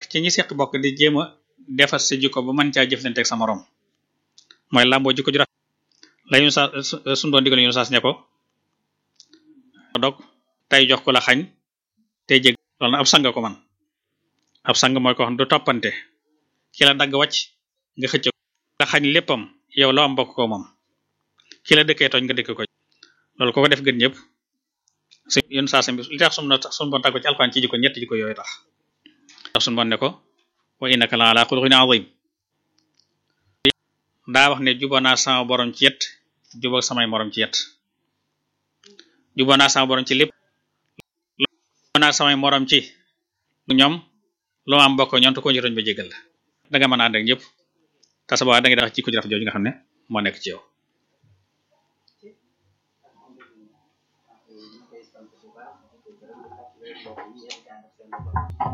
ci ñi seq bokk di jéem a defar sa jikko ba mën caa jëflanteeg sa morom mooy làmboo jikko ju rafet la ñu sa suñu doon digal ñu saas ne ko dog tey jox ko la xañ tey jég loolu na ab sang ko man ab sang mooy ko xam du toppante ki la dagg wàcc nga xëcc la xañ léppam yow loo am bokk ko moom ki la dëkkee tooñ nga dëkk ko loolu ko ko def gën ñëpp su yén saasam bi li tax suñu bon tàgg ko ci alxuraan ci jikko ñetti jikko yooyu tax suñu bon ne ko wa innaka la ala xuluqin azim daa wax ne juboo naa sama borom ci yet juboo samay morom ci yet juboo naa sama borom ci lépp juboo naa samay morom ci ñoom lu ma am bokk ñoom te ko ñu roñ ba jégal la danga mën a ànd ak ñëpp te sa boobaa da ngay def ci ko ji rafet jooju nga xam ne moo nekk ci yow